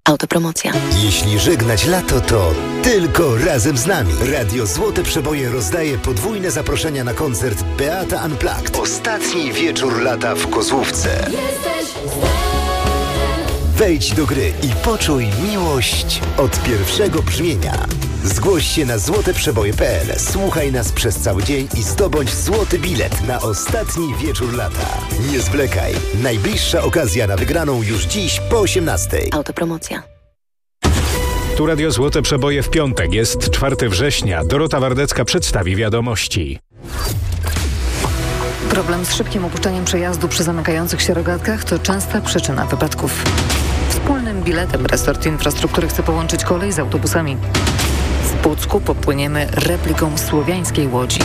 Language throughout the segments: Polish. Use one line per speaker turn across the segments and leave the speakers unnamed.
Autopromocja.
Jeśli żegnać lato, to tylko razem z nami. Radio Złote Przeboje rozdaje podwójne zaproszenia na koncert Beata Unplugged. Ostatni wieczór lata w Kozłówce. Wejdź do gry i poczuj miłość od pierwszego brzmienia. Zgłoś się na złoteprzeboje.pl, słuchaj nas przez cały dzień i zdobądź złoty bilet na ostatni wieczór lata. Nie zwlekaj. Najbliższa okazja na wygraną już dziś po 18:00.
Autopromocja.
Tu Radio Złote Przeboje w piątek. Jest 4 września. Dorota Wardecka przedstawi wiadomości.
Problem z szybkim opuszczeniem przejazdu przy zamykających się rogatkach to częsta przyczyna wypadków. Wspólnym biletem resort infrastruktury chce połączyć kolej z autobusami. W Pucku popłyniemy repliką słowiańskiej łodzi.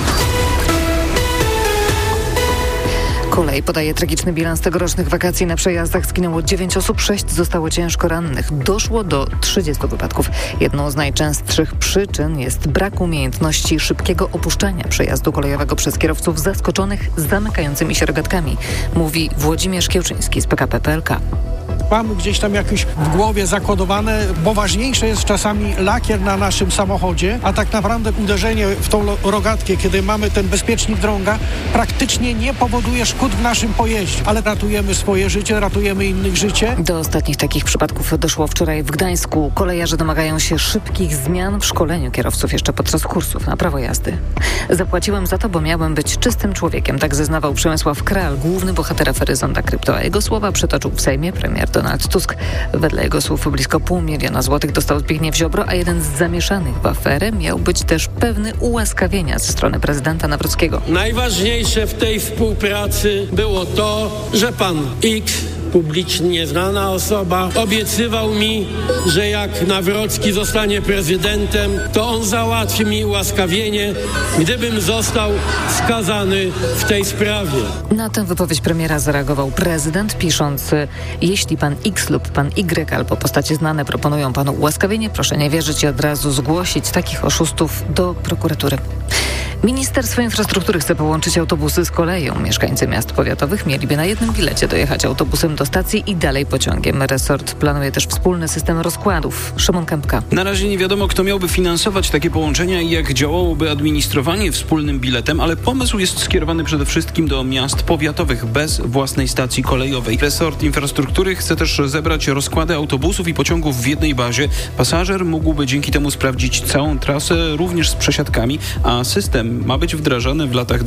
Kolej podaje tragiczny bilans tegorocznych wakacji. Na przejazdach zginęło 9 osób, 6 zostało ciężko rannych. Doszło do 30 wypadków. Jedną z najczęstszych przyczyn jest brak umiejętności szybkiego opuszczania przejazdu kolejowego przez kierowców zaskoczonych zamykającymi się rogatkami, mówi Włodzimierz Kiełczyński z PKP PLK.
Mamy gdzieś tam jakieś w głowie zakodowane, bo ważniejsze jest czasami lakier na naszym samochodzie, a tak naprawdę uderzenie w tą rogatkę, kiedy mamy ten bezpiecznik drąga, praktycznie nie powoduje szkód w naszym pojeździe, ale ratujemy swoje życie, ratujemy innych życie.
Do ostatnich takich przypadków doszło wczoraj w Gdańsku. Kolejarze domagają się szybkich zmian w szkoleniu kierowców jeszcze podczas kursów na prawo jazdy. Zapłaciłem za to, bo miałem być czystym człowiekiem, tak zeznawał Przemysław Kral, główny bohater afery Zonda Krypto, a jego słowa przytoczył w Sejmie premier Donald Tusk. Wedle jego słów blisko 500 000 złotych dostał Zbigniew Ziobro, a jeden z zamieszanych w aferę miał być też pewny ułaskawienia ze strony prezydenta Nawrockiego.
Najważniejsze w tej współpracy było to, że pan X, publicznie znana osoba, obiecywał mi, że jak Nawrocki zostanie prezydentem, to on załatwi mi ułaskawienie, gdybym został skazany w tej sprawie.
Na tę wypowiedź premiera zareagował prezydent, pisząc: jeśli pan X lub pan Y albo postacie znane proponują panu ułaskawienie, proszę nie wierzyć i od razu zgłosić takich oszustów do prokuratury. Ministerstwo Infrastruktury chce połączyć autobusy z koleją. Mieszkańcy miast powiatowych mieliby na jednym bilecie dojechać autobusem do stacji i dalej pociągiem. Resort planuje też wspólny system rozkładów. Szymon Kępka.
Na razie nie wiadomo, kto miałby finansować takie połączenia i jak działałoby administrowanie wspólnym biletem, ale pomysł jest skierowany przede wszystkim do miast powiatowych bez własnej stacji kolejowej. Resort Infrastruktury chce też zebrać rozkłady autobusów i pociągów w jednej bazie. Pasażer mógłby dzięki temu sprawdzić całą trasę, również z przesiadkami, a system ma być wdrażany w latach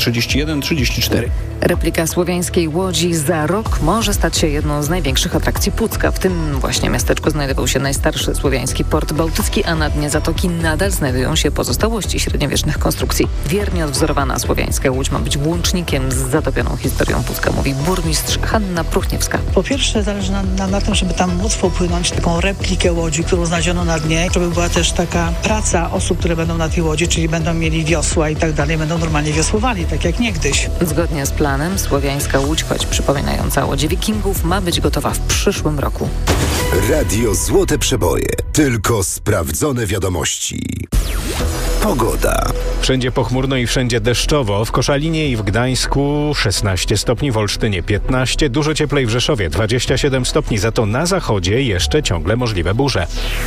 2031-34.
Replika słowiańskiej łodzi za rok może stać się jedną z największych atrakcji Pucka. W tym właśnie miasteczku znajdował się najstarszy słowiański port bałtycki, a na dnie zatoki nadal znajdują się pozostałości średniowiecznych konstrukcji. Wiernie odwzorowana słowiańska łódź ma być włącznikiem z zatopioną historią Pucka, mówi burmistrz Hanna Pruchniewska.
Po pierwsze zależy nam na tym, żeby tam móc popłynąć taką replikę łodzi, którą znaleziono na dnie, żeby była też taka praca osób, które będą na tej łodzi, czyli będą mieli wiosła i tak dalej, będą normalnie wiosłowali, tak jak niegdyś.
Zgodnie z planem słowiańska łódź, choć przypominająca łodzie wikingów, ma być gotowa w przyszłym roku.
Radio Złote Przeboje. Tylko sprawdzone wiadomości. Pogoda.
Wszędzie pochmurno i wszędzie deszczowo. W Koszalinie i w Gdańsku 16 stopni, w Olsztynie 15, dużo cieplej w Rzeszowie 27 stopni, za to na zachodzie jeszcze ciągle możliwe burze.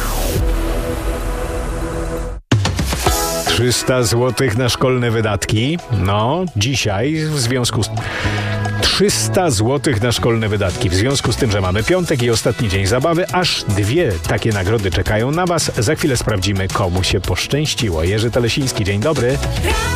300 zł na szkolne wydatki. No, dzisiaj w związku z... 300 zł na szkolne wydatki. W związku z tym, że mamy piątek i ostatni dzień zabawy, aż 2 takie nagrody czekają na Was. Za chwilę sprawdzimy, komu się poszczęściło. Jerzy Telesiński, dzień dobry.